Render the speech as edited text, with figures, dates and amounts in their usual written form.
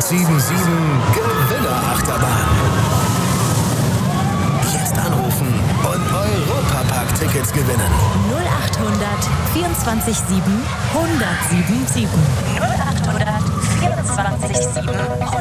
24/7 Gewinnerachterbahn. Jetzt anrufen und Europapark-Tickets gewinnen. 0800 24/7 1077. 0800 24/7